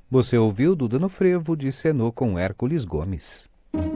Você ouviu Duda no Frevo de Cenô com Hércules Gomes.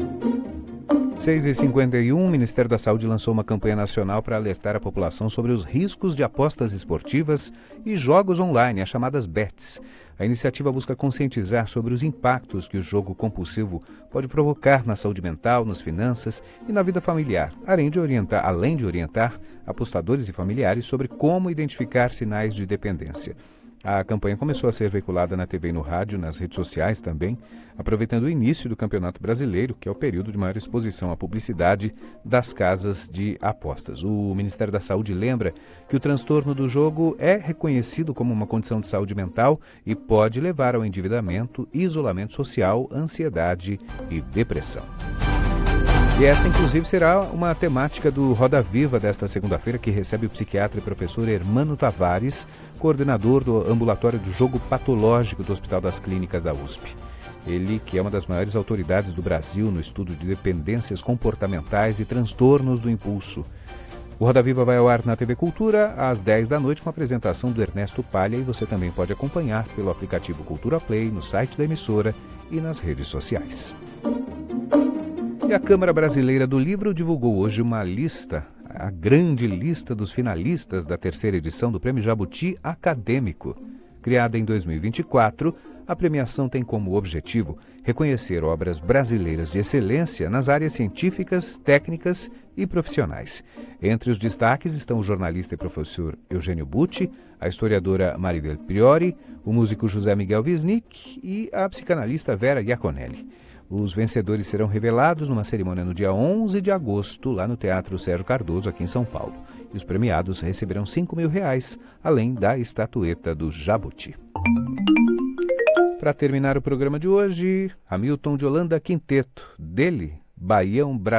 6h51, o Ministério da Saúde lançou uma campanha nacional para alertar a população sobre os riscos de apostas esportivas e jogos online, as chamadas BETs. A iniciativa busca conscientizar sobre os impactos que o jogo compulsivo pode provocar na saúde mental, nas finanças e na vida familiar, além de orientar apostadores e familiares sobre como identificar sinais de dependência. A campanha começou a ser veiculada na TV e no rádio, nas redes sociais também, aproveitando o início do Campeonato Brasileiro, que é o período de maior exposição à publicidade das casas de apostas. O Ministério da Saúde lembra que o transtorno do jogo é reconhecido como uma condição de saúde mental e pode levar ao endividamento, isolamento social, ansiedade e depressão. E essa, inclusive, será uma temática do Roda Viva desta segunda-feira, que recebe o psiquiatra e professor Hermano Tavares, coordenador do ambulatório do jogo patológico do Hospital das Clínicas da USP. Ele, que é uma das maiores autoridades do Brasil no estudo de dependências comportamentais e transtornos do impulso. O Roda Viva vai ao ar na TV Cultura às 10 da noite com a apresentação do Ernesto Palha, e você também pode acompanhar pelo aplicativo Cultura Play, no site da emissora e nas redes sociais. E a Câmara Brasileira do Livro divulgou hoje uma lista, a grande lista dos finalistas da terceira edição do Prêmio Jabuti Acadêmico. Criada em 2024, a premiação tem como objetivo reconhecer obras brasileiras de excelência nas áreas científicas, técnicas e profissionais. Entre os destaques estão o jornalista e professor Eugênio Butti, a historiadora Maridel Priori, o músico José Miguel Wisnik e a psicanalista Vera Iaconelli. Os vencedores serão revelados numa cerimônia no dia 11 de agosto, lá no Teatro Sérgio Cardoso, aqui em São Paulo. E os premiados receberão R$5.000, além da estatueta do Jabuti. Para terminar o programa de hoje, Hamilton de Holanda Quinteto, dele, Baião Brasileiro.